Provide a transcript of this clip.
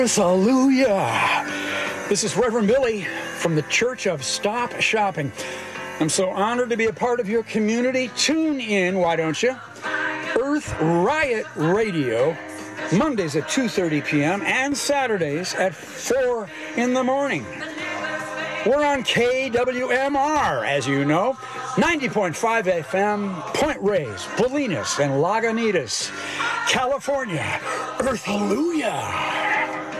Hallelujah. This is Reverend Billy from the Church of Stop Shopping. I'm so honored to be a part of your community. Tune in, why don't you? Earth Riot Radio, Mondays at 2:30 p.m. and Saturdays at 4 in the morning. We're on KWMR, as you know, 90.5 FM, Point Reyes, Bolinas, and Lagunitas, California. Earth Hallelujah.